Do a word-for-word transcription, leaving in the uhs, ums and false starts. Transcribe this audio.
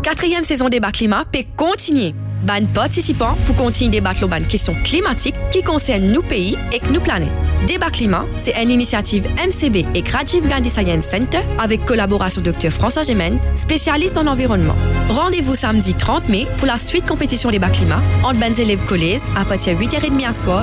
Quatrième saison débat climat peut continuer. Ban participants pour continuer débattre les questions climatiques qui concernent nos pays et nos planètes. Débat climat, c'est une initiative M C B et Rajiv Gandhi Science Center avec collaboration Dr François Gemène, spécialiste dans l'environnement. Rendez-vous samedi trente mai pour la suite compétition débat climat entre les élèves collèges à partir de huit heures trente à soir